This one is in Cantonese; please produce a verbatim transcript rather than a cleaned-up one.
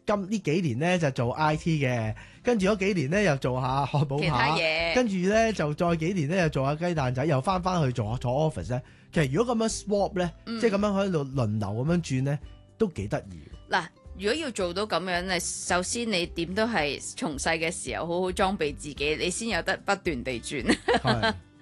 今呢幾年咧就做 I T 嘅，跟住嗰幾年咧又做下漢堡其他扒， 嘢， 跟住咧就再幾年咧又做下雞蛋仔，又翻翻去做做 office 咧。其實如果咁樣 swap 咧， 嗯即係咁樣喺度輪流咁樣轉咧，都幾得意。 嗱，如果要做到咁樣咧，首先你點都係從細嘅時候好好裝備自己，你先有得不斷地轉。 係